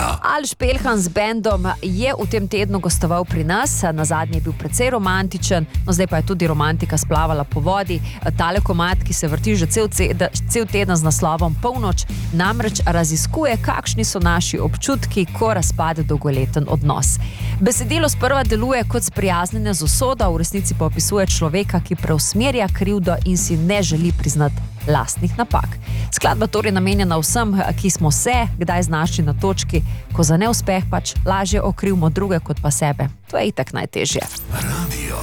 Aleš Pelhan z bendom je v tem tednu gostoval pri nas, nazadnje je bil precej romantičen, no zdaj pa je tudi romantika splavala po vodi. Tale komad, ki se vrti že cel teden z naslovom Polnoč, namreč raziskuje, kakšni so naši občutki, ko razpade dolgoleten odnos. Besedilo sprva deluje kot sprijaznjenje z usodo, v resnici pa opisuje človeka, ki preusmerja krivdo in si ne želi priznati lastnih napak. Skladba torej namenjena vsem, ki smo se kdaj znašli na točki, ko za neuspeh pač lažje okrivimo druge kot pa sebe. To je itak najtežje. Radio